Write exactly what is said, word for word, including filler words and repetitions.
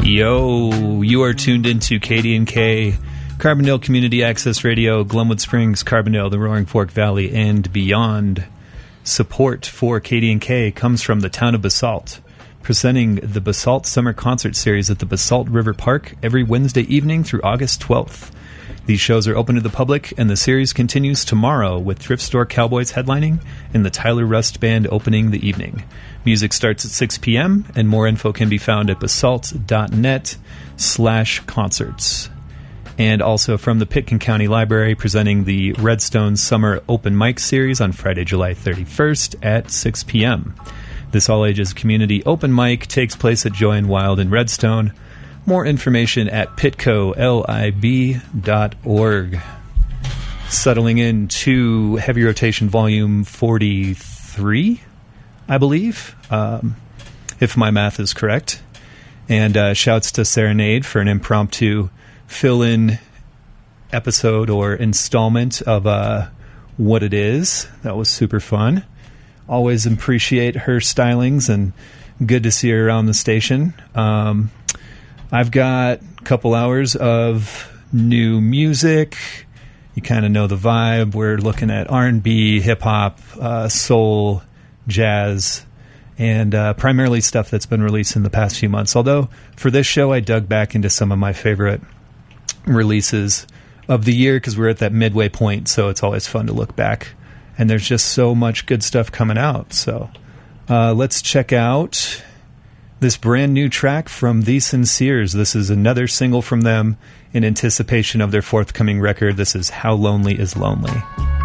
Yo, you are tuned into K D and K, Carbondale Community Access Radio, Glenwood Springs, Carbondale, the Roaring Fork Valley, and beyond. Support for K D and K comes from the town of Basalt, presenting the Basalt Summer Concert Series at the Basalt River Park every Wednesday evening through August twelfth. These shows are open to the public, and the series continues tomorrow with Thrift Store Cowboys headlining and the Tyler Rust Band opening the evening. Music starts at six p.m., and more info can be found at basalt.net slash concerts. And also from the Pitkin County Library, presenting the Redstone Summer Open Mic Series on Friday, July thirty-first at six p.m. This all-ages community open mic takes place at Joy and Wild in Redstone. More information at pitco lib dot org. Settling into Heavy Rotation Volume forty-three, I believe, um, if my math is correct. And uh, shouts to Serenade for an impromptu fill-in episode or installment of uh, What It Is. That was super fun. Always appreciate her stylings, and good to see her around the station. Um... I've got a couple hours of new music. You kind of know the vibe. We're looking at R and B, hip-hop, uh, soul, jazz, and uh, primarily stuff that's been released in the past few months. Although, for this show, I dug back into some of my favorite releases of the year because we're at that midway point, so it's always fun to look back. And there's just so much good stuff coming out. So uh, let's check out this brand new track from The Sinceres. This is another single from them in anticipation of their forthcoming record. This is How Lonely Is Lonely.